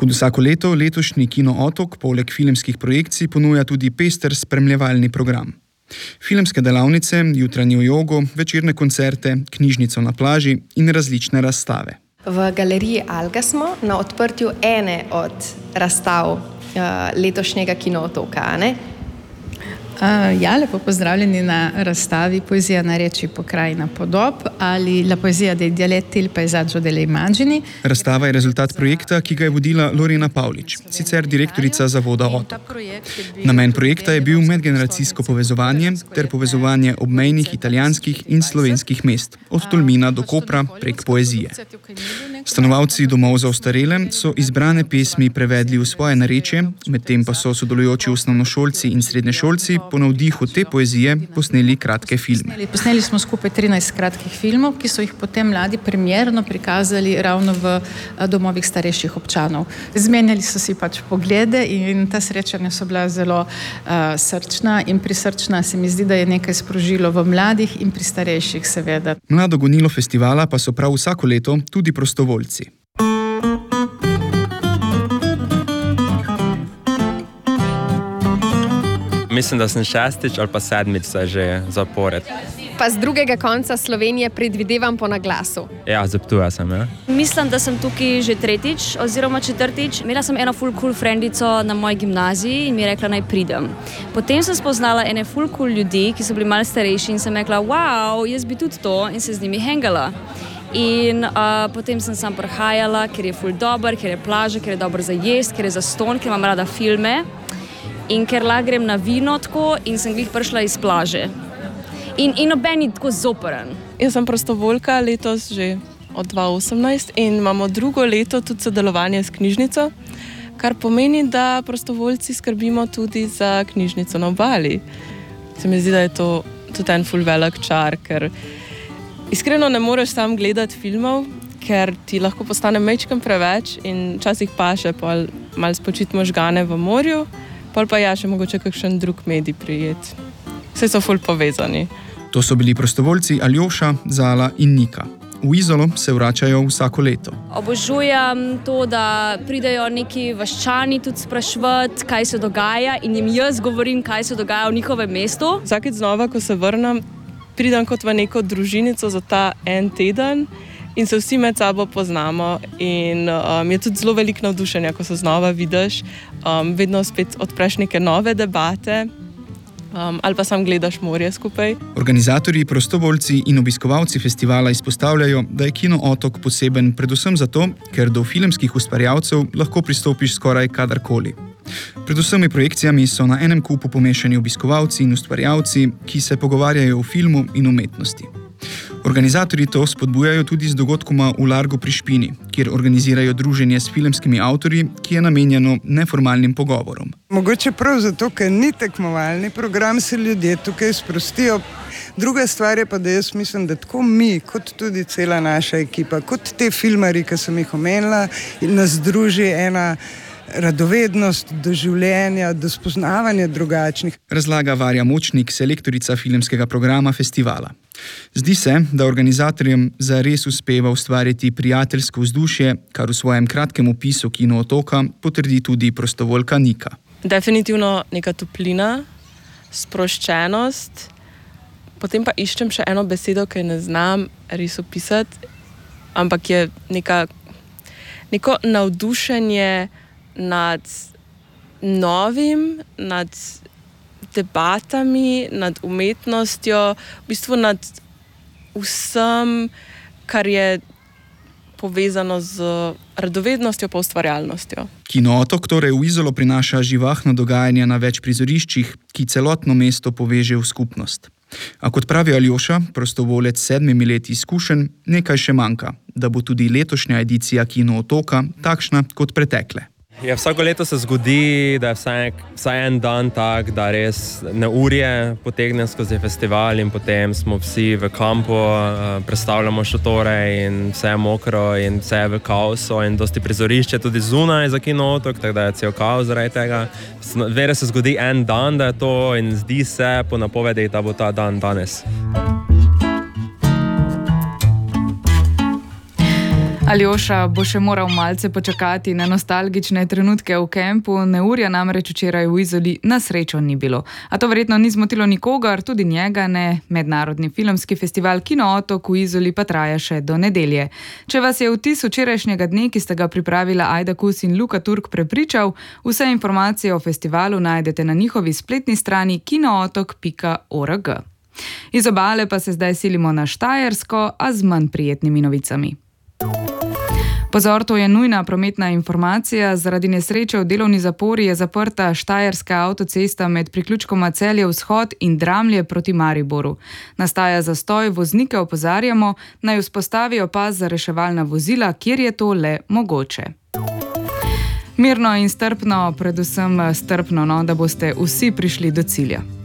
Kot vsako leto, letošnji Kino Otok poleg filmskih projekcij ponuja tudi pester spremljevalni program. Filmske delavnice, jutranjo jogo, večerne koncerte, knjižnico na plaži in različne razstave. V galeriji Alga smo na odprtju ene od razstav letošnjega Kino Otoka, ne? Ja, lepo pozdravljeni na razstavi Poezija narečij pokrajina podob ali La poesia dei dialetti il paesaggio delle immagini. Razstava je rezultat projekta, ki ga je vodila Lorena Pavlič, sicer direktorica Zavoda Otok. Namen projekta je bil medgeneracijsko povezovanje ter povezovanje obmejnih italijanskih in slovenskih mest, od Tolmina do Kopra prek poezije. Stanovalci domov za ostarele so izbrane pesmi prevedli v svoje narečje, medtem pa so sodelujoči osnovnošolci in srednješolci po navdihu te poezije posneli kratke filme. Posneli smo skupaj 13 kratkih filmov, ki so jih potem mladi premierno prikazali ravno v domovih starejših občanov. Zmenjali so si pač poglede in ta srečanja so bila zelo srčna in prisrčna. Se mi zdi, da je nekaj sprožilo v mladih in pri starejših seveda. Mlado gonilo festivala pa so prav vsako leto tudi prostovoljci. Mislim, da sem 6. ali pa 7. že zapored. Pa z drugega konca Slovenije predvidevam po naglasu. Ja, z Ptuja sem, ja. Mislim, da sem tukaj že 3. oziroma 4. Imela sem eno ful cool friendico na moji gimnaziji in mi je rekla, naj pridem. Potem sem spoznala ene ful cool ljudi, ki so bili malo starejši in sem rekla, wow, jaz bi tudi to in se z njimi hengala. In potem sem sam prihajala, ker je ful dober, ker je plaža, ker je dobro za jest, ker je za ston, ker imam rada filme. In ker lahko grem na vino tako in sem glih prišla iz plaže. In noben ni tako zoperen. Jaz sem prostovoljka letos že od 2018 in imamo drugo leto tudi sodelovanje s knjižnico, kar pomeni, da prostovoljci skrbimo tudi za knjižnico na obali. Se mi zdi, da je to tudi en ful velik čar, ker iskreno ne moreš sam gledati filmov, ker ti lahko postane majčkeno preveč in včasih paše pol malo spočiti možgane v morju. Pol pa ja, še mogoče kakšen drug medij prijeti. Vse so ful povezani. To so bili prostovoljci Aljoša, Zala in Nika. V Izolo se vračajo vsako leto. Obožujem to, da pridejo neki vaščani tudi spraševati, kaj se dogaja in jim jaz govorim, kaj se dogaja v njihovem mestu. Vsakeč znova, ko se vrnem, pridem kot v neko družinico za ta en teden in se vsi med sabo poznamo in je tudi zelo veliko navdušenja, ko se znova vidiš. Vedno spet odpreš neke nove debate ali pa sam gledaš morje skupaj. Organizatorji, prostovoljci in obiskovalci festivala izpostavljajo, da je Kino Otok poseben predvsem zato, ker do filmskih ustvarjalcev lahko pristopiš skoraj kadarkoli. Pred vsemi projekcijami so na enem kupu pomešani obiskovalci in ustvarjalci, ki se pogovarjajo o filmu in umetnosti. Organizatorji to spodbujajo tudi z dogodkoma v Largu pri Špini, kjer organizirajo druženje s filmskimi avtorji, ki je namenjeno neformalnim pogovorom. Mogoče prav zato, ker ni tekmovalni program, se ljudje tukaj sprostijo. Druga stvar je pa, da jaz mislim, da tako mi, kot tudi cela naša ekipa, kot te filmarji, ki sem jih omenila, nas druži ena radovednost do življenja, do spoznavanja drugačnih. Razlaga Varja Močnik, selektorica filmskega programa festivala. Zdi se, da organizatorjem zares uspeva ustvariti prijateljsko vzdušje, kar v svojem kratkem opisu Kino Otoka potrdi tudi prostovoljka Nika. Definitivno neka toplina, sproščenost, potem pa iščem še eno besedo, ki ne znam res opisati, ampak je neko navdušenje nad novim, nad debatami, nad umetnostjo, v bistvu nad vsem, kar je povezano z radovednostjo pa ustvarjalnostjo. Kino Otok torej v Izolo prinaša živahno dogajanje na več prizoriščih, ki celotno mesto poveže v skupnost. A kot pravi Aljoša, prostovolec s 7 leti izkušenj, nekaj še manjka, da bo tudi letošnja edicija Kino Otoka takšna kot pretekle. Ja, vsako leto se zgodi, da je vsaj en dan tak, da res neurje potegne skozi festival in potem smo vsi v kampu, predstavljamo šotore in vse je mokro in vse je v kaosu in dosti prizorišče tudi zunaj za Kino Otok, tako da je cel kaos zaradi tega. Vere se zgodi en dan, da je to in zdi se po napovedi, da bo ta dan danes. Aljoša bo še moral malce počakati na nostalgične trenutke v kempu, neurja namreč včeraj v Izoli na srečo ni bilo. A to verjetno ni zmotilo nikogar, tudi njega ne. Mednarodni filmski festival Kino Otok v Izoli pa traja še do nedelje. Če vas je vtis včerajšnjega dne, ki sta ga pripravila Ajda Kus in Luka Turk, prepričal, vse informacije o festivalu najdete na njihovi spletni strani kinootok.org. Iz obale pa se zdaj silimo na Štajersko, a z manj prijetnimi novicami. Pozor, to je nujna prometna informacija. Zaradi nesreče v delovni zapori je zaprta Štajerska avtocesta med priključkoma Celje Vzhod in Dramlje proti Mariboru. Nastaja zastoj, voznike opozarjamo, naj vzpostavijo pas za reševalna vozila, kjer je to le mogoče. Mirno in strpno, predvsem strpno, da boste vsi prišli do cilja.